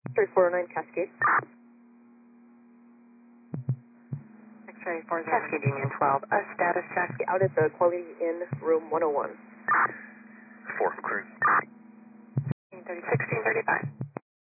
3409 Cascade. X-ray 40. Cascade Union 12, a status check. Out at the Quality Inn, room 101. 4 from crew. 1635.